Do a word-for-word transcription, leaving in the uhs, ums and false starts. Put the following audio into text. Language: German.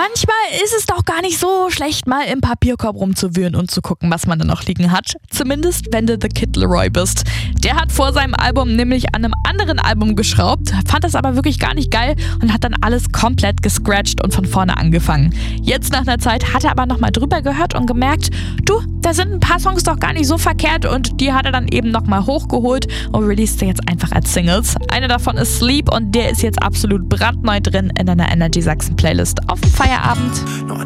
Manchmal ist es doch gar nicht so schlecht, mal im Papierkorb rumzuwühlen und zu gucken, was man da noch liegen hat. Zumindest, wenn du The Kid Laroi bist. Der hat vor seinem Album nämlich an einem anderen Album geschraubt, fand das aber wirklich gar nicht geil und hat dann alles komplett gescratcht und von vorne angefangen. Jetzt nach einer Zeit hat er aber nochmal drüber gehört und gemerkt, du, da sind ein paar Songs doch gar nicht so verkehrt, und die hat er dann eben nochmal hochgeholt und released sie jetzt einfach als Singles. Eine davon ist Sleep und der ist jetzt absolut brandneu drin in einer Energy Sachsen Playlist auf dem Feierabend.